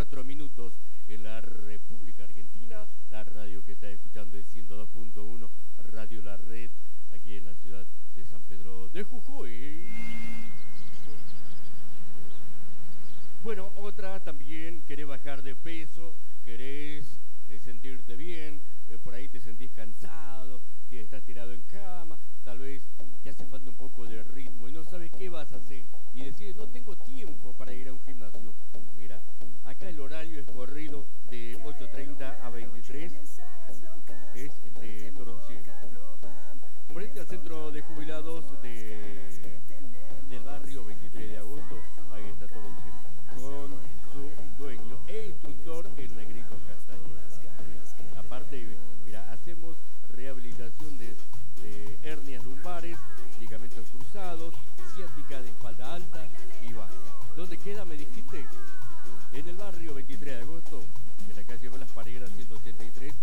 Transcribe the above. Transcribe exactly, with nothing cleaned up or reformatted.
cuatro minutos en la República Argentina. La radio que está escuchando es ciento dos punto uno, Radio La Red, aquí en la ciudad de San Pedro de Jujuy. Bueno, otra también, querés bajar de peso, querés eh, sentirte bien, eh, por ahí te sentís cansado, te estás tirado en cama, tal vez te hace falta un poco de ritmo y no sabes qué vas a hacer y decís, no tengo tiempo para ir a un gimnasio. Mira, acá el horario es corrido de ocho treinta a veintitrés, es este, Toroncín, frente al centro de jubilados de, del barrio veintitrés de agosto, ahí está Toroncín, con su dueño e instructor, el Negrito Castañeda. ¿Sí? Aparte, mira, hacemos rehabilitación de, de hernias lumbares, ligamentos cruzados, ciática de espalda alta y baja. ¿Dónde queda, me dijiste? En el barrio veintitrés de agosto, en la calle Blas Parera ciento ochenta y tres,